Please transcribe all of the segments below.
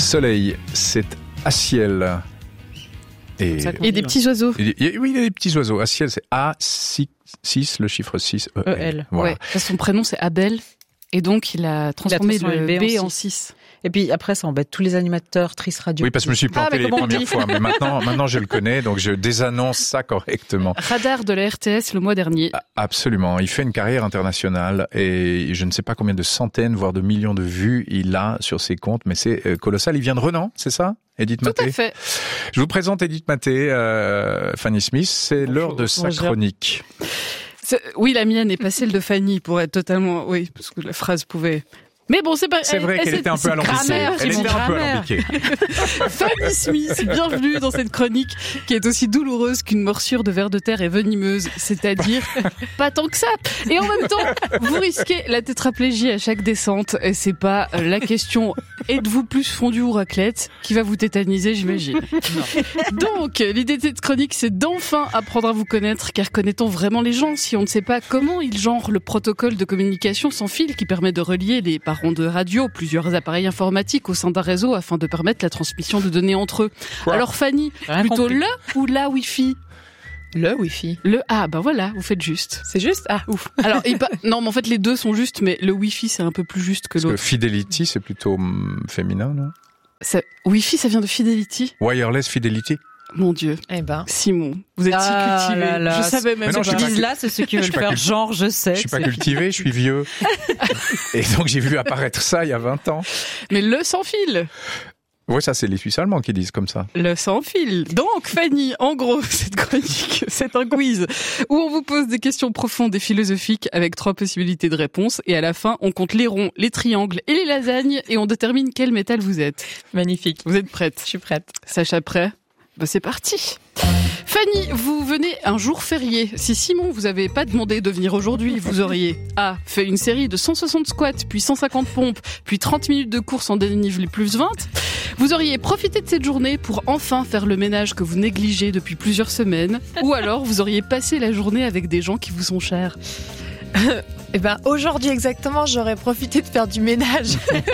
Soleil, c'est à ciel. Et des petits oiseaux. Oui, il y a des petits oiseaux. À ciel, c'est A6, le chiffre 6, E-L. Voilà. Ouais. Son prénom, c'est Abel. Et donc, il a transformé le B en 6. Et puis après, ça embête tous les animateurs, Tris Radio. Oui, parce que je me suis planté les premières fois. Mais maintenant, je le connais, donc je désannonce ça correctement. Radar de la RTS le mois dernier. Absolument. Il fait une carrière internationale et je ne sais pas combien de centaines, voire de millions de vues il a sur ses comptes, mais c'est colossal. Il vient de Renan, c'est ça? Edith Maté. Tout à fait. Je vous présente Edith Maté, Fanny Smith. C'est l'heure de sa chronique. Oui, la mienne n'est pas celle de Fanny, pour être totalement... Oui, parce que la phrase pouvait... Mais bon, c'est pas... C'est vrai qu'elle était un peu alambiquée. Fanny Smith, bienvenue dans cette chronique qui est aussi douloureuse qu'une morsure de ver de terre et venimeuse. C'est-à-dire, pas tant que ça. Et en même temps, vous risquez la tétraplégie à chaque descente. Et c'est pas la question, êtes-vous plus fondu ou raclette, qui va vous tétaniser, j'imagine. Donc, l'idée de cette chronique, c'est d'enfin apprendre à vous connaître, car connaît-on vraiment les gens si on ne sait pas comment ils genrent le protocole de communication sans fil qui permet de relier les parents de radio, plusieurs appareils informatiques au sein d'un réseau afin de permettre la transmission de données entre eux. Quoi? Alors Fanny, plutôt le ou la Wi-Fi? Le Wi-Fi. Voilà, vous faites juste. C'est juste? Ah, ouf. Alors, non, mais en fait, les deux sont justes, mais le Wi-Fi, c'est un peu plus juste que l'autre. Parce que Fidelity, c'est plutôt féminin, non? Wi-Fi, ça vient de Fidelity? Wireless Fidelity? Mon Dieu. Simon, vous êtes si cultivé. Je savais même pas. Ce qu'ils disent là, c'est ceux qui veulent faire genre, je sais. Je suis pas cultivé, je suis vieux. Et donc, j'ai vu apparaître ça il y a 20 ans. Mais le sans fil. Oui, ça, c'est les Suisses allemands qui disent comme ça. Le sans fil. Donc, Fanny, en gros, cette chronique, c'est un quiz où on vous pose des questions profondes et philosophiques avec 3 possibilités de réponse. Et à la fin, on compte les ronds, les triangles et les lasagnes et on détermine quel métal vous êtes. Magnifique. Vous êtes prête? Je suis prête. Sacha prêt? C'est parti. Fanny, vous venez un jour férié. Si Simon vous avait pas demandé de venir aujourd'hui, vous auriez A. fait une série de 160 squats, puis 150 pompes, puis 30 minutes de course en dénivelé plus 20. Vous auriez profité de cette journée pour enfin faire le ménage que vous négligez depuis plusieurs semaines. Ou alors vous auriez passé la journée avec des gens qui vous sont chers. Aujourd'hui exactement, j'aurais profité de faire du ménage.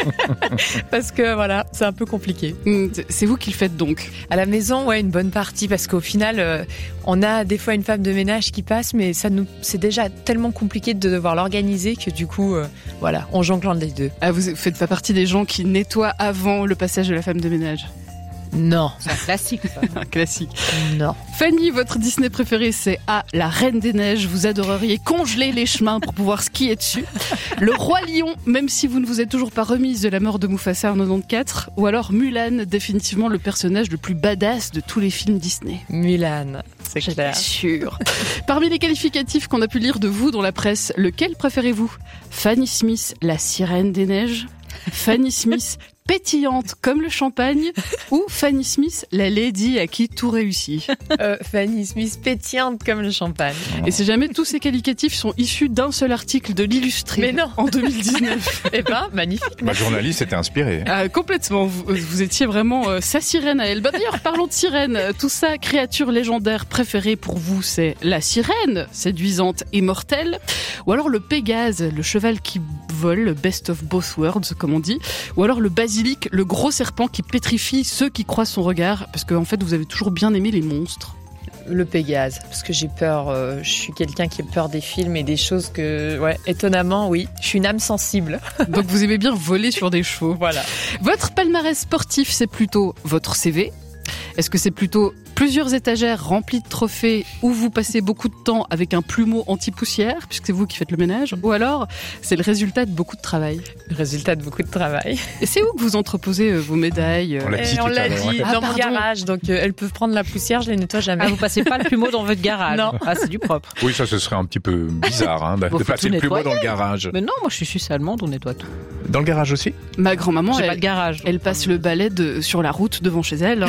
Parce que voilà, c'est un peu compliqué. C'est vous qui le faites donc? À la maison, ouais, une bonne partie, parce qu'au final, on a des fois une femme de ménage qui passe, mais c'est déjà tellement compliqué de devoir l'organiser que du coup, on jongle les deux. Ah, vous faites pas partie des gens qui nettoient avant le passage de la femme de ménage? Non. C'est un classique, ça. Un classique. Non. Fanny, votre Disney préféré, c'est A, la Reine des Neiges. Vous adoreriez congeler les chemins pour pouvoir skier dessus. Le Roi Lion, même si vous ne vous êtes toujours pas remise de la mort de Mufasa en 94. Ou alors Mulan, définitivement le personnage le plus badass de tous les films Disney. Mulan, c'est clair. Sûr. Parmi les qualificatifs qu'on a pu lire de vous dans la presse, lequel préférez-vous? Fanny Smith, la sirène des neiges? Fanny Smith, pétillante comme le champagne, ou Fanny Smith, la lady à qui tout réussit? Fanny Smith, pétillante comme le champagne. Et si jamais tous ces qualificatifs sont issus d'un seul article de l'Illustré. Mais non. En 2019. Magnifique. Ma journaliste était inspirée. Complètement. Vous étiez vraiment sa sirène à elle. D'ailleurs, parlons de sirène. Tout ça, créature légendaire préférée pour vous, c'est la sirène, séduisante et mortelle, ou alors le Pégase, le cheval qui vole, best of both worlds, comme on dit, ou alors le basilic, le gros serpent qui pétrifie ceux qui croisent son regard, parce qu'en fait, vous avez toujours bien aimé les monstres. Le Pégase, parce que j'ai peur, je suis quelqu'un qui a peur des films et des choses que, étonnamment, oui, je suis une âme sensible. Donc vous aimez bien voler sur des chevaux. Voilà. Votre palmarès sportif, c'est plutôt votre CV? Est-ce que c'est plutôt plusieurs étagères remplies de trophées où vous passez beaucoup de temps avec un plumeau anti-poussière, puisque c'est vous qui faites le ménage, ou alors c'est le résultat de beaucoup de travail? Le résultat de beaucoup de travail. Et c'est où que vous entreposez vos médailles? On l'a dit dans mon garage, donc elles peuvent prendre la poussière, je les nettoie jamais. Vous passez pas le plumeau dans votre garage? Non. C'est du propre. Oui, ça, ce serait un petit peu bizarre de passer le plumeau dans le garage. Mais non, moi je suis suisse allemande, on nettoie tout. Dans le garage aussi? Ma grand-maman, pas de garage. Elle passe le balai sur la route devant chez elle.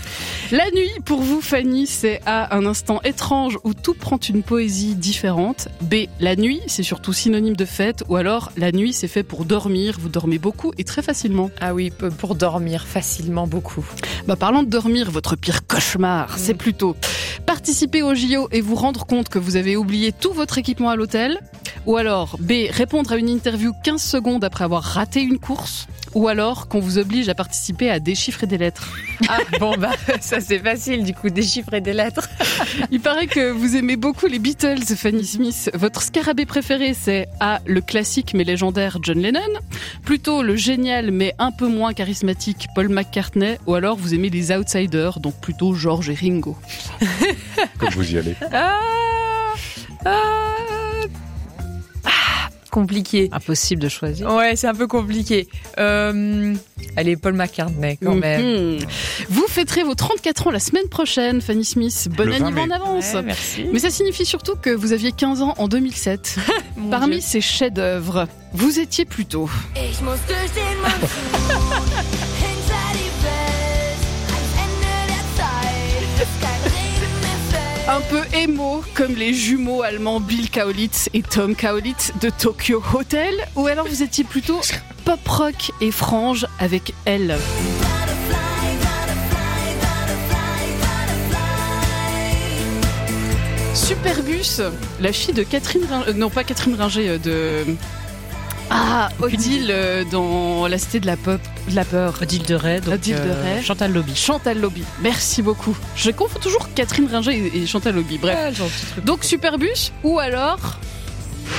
La nuit, pour vous, Fanny, c'est A, un instant étrange où tout prend une poésie différente. B, la nuit, c'est surtout synonyme de fête. Ou alors, la nuit, c'est fait pour dormir. Vous dormez beaucoup et très facilement. Ah oui, pour dormir facilement, beaucoup. Parlant de dormir, votre pire cauchemar, c'est plutôt participer au JO et vous rendre compte que vous avez oublié tout votre équipement à l'hôtel. Ou alors, B, répondre à une interview 15 secondes après avoir raté une course. ou alors qu'on vous oblige à participer à déchiffrer des lettres. Ah bon bah ça c'est facile du coup, déchiffrer des lettres. Il paraît que vous aimez beaucoup les Beatles, Fanny Smith. Votre scarabée préféré, c'est A, le classique mais légendaire John Lennon, plutôt le génial mais un peu moins charismatique Paul McCartney, ou alors vous aimez les outsiders, donc plutôt George et Ringo. Comme vous y allez. Compliqué. Impossible de choisir. Ouais, c'est un peu compliqué. Allez, Paul McCartney quand même. Vous fêterez vos 34 ans la semaine prochaine, Fanny Smith. Bon Le 20 anniversaire en mai. avance. Ouais, merci. Mais ça signifie surtout que vous aviez 15 ans en 2007. Mon Parmi Dieu. ces chefs-d'œuvre, vous étiez plutôt Ich muss durch den Monsun, hinter die Welt, ans Ende der Zeit, bis kein Regen mehr fällt. un peu émo, comme les jumeaux allemands Bill Kaulitz et Tom Kaulitz de Tokyo Hotel, ou alors vous étiez plutôt pop rock et frange avec Elle. Butterfly, butterfly, butterfly, butterfly. Superbus, la fille de Catherine Ringer, non pas Catherine Ringer, de Odile dans La Cité de la Pop, de la Peur. Odile de Ray, donc Odile de Ray. Chantal Lobby. Chantal Lobby, merci beaucoup. Je confonds toujours Catherine Ringer et Chantal Lobby, bref. Ah, genre, petit truc. Donc Superbus, ou alors